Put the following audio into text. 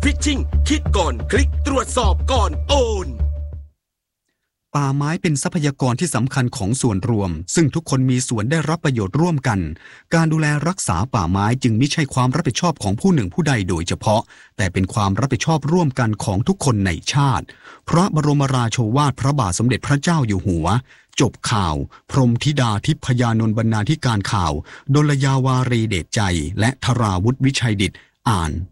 ฟิชชิ่งคิดก่อนคลิกตรวจสอบก่อนโอนป่าไม้เป็นทรัพยากรที่สำคัญของส่วนรวมซึ่งทุกคนมีส่วนได้รับประโยชน์ร่วมกันการดูแลรักษาป่าไม้จึงไม่ใช่ความรับผิดชอบของผู้หนึ่งผู้ใดโดยเฉพาะแต่เป็นความรับผิดชอบร่วมกันของทุกคนในชาติพระบรมราโชวาทพระบาทสมเด็จพระเจ้าอยู่หัวจบข่าวพรหมธิดาทิพยานนท์บรรณาธิการข่าวดลยาวารีเดชใจและธราวุฒิวิชัยดิษฐ์อ่าน